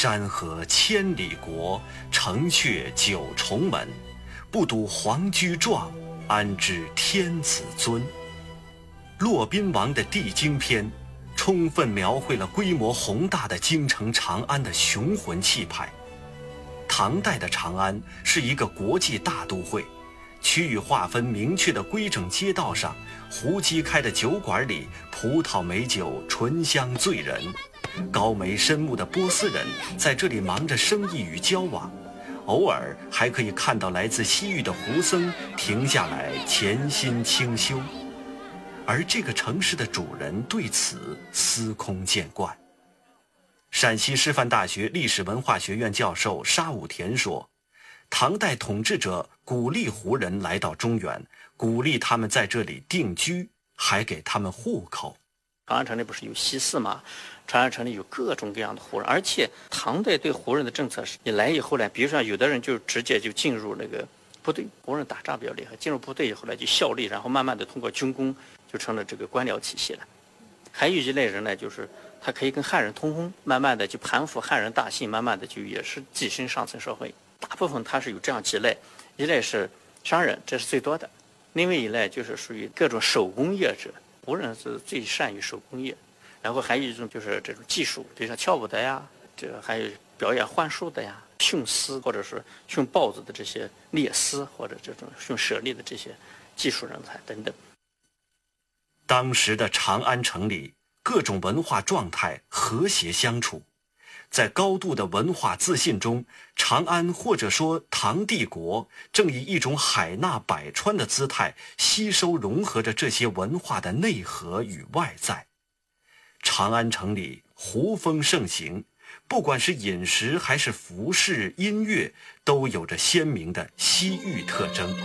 山河千里国，城阙九重门。不睹皇居壮，安知天子尊？骆宾王的《帝京篇》充分描绘了规模宏大的京城长安的雄浑气派。唐代的长安是一个国际大都会，区域划分明确的规整街道上，胡姬开的酒馆里，葡萄美酒醇香醉人。高眉深目的波斯人在这里忙着生意与交往，偶尔还可以看到来自西域的胡僧停下来潜心清修。而这个城市的主人对此司空见惯。陕西师范大学历史文化学院教授沙武田说，唐代统治者鼓励胡人来到中原，鼓励他们在这里定居，还给他们户口。 长安城里不是有西四吗？长安城里有各种各样的胡人，而且唐代对胡人的政策是，你来以后呢，比如说有的人就直接就进入那个部队，胡人打仗比较厉害，进入部队以后呢就效力，然后慢慢的通过军功就成了这个官僚体系了。还有一类人呢，就是他可以跟汉人通婚，慢慢的就盘附汉人大姓，慢慢的就也是跻身上层社会。大部分他是有这样几类，一类是商人，这是最多的；另外一类就是属于各种手工业者，胡人是最善于手工业。然后还有一种就是这种技术，比如像跳舞的呀，这还有表演幻术的呀，驯狮或者是驯豹子的这些猎狮，或者这种驯猞猁的这些技术人才等等。 当时的长安城里，各种文化状态和谐相处，在高度的文化自信中，长安或者说唐帝国正以一种海纳百川的姿态吸收融合着这些文化的内核与外在。长安城里胡风盛行，不管是饮食还是服饰、音乐，都有着鲜明的西域特征。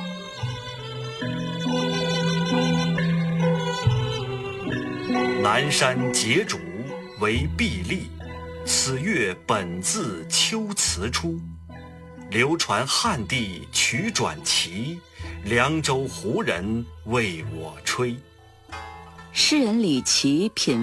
南山结主为壁立，此乐本自秋辞出。流传汉地曲转奇，凉州胡人为我吹。 诗人李颀品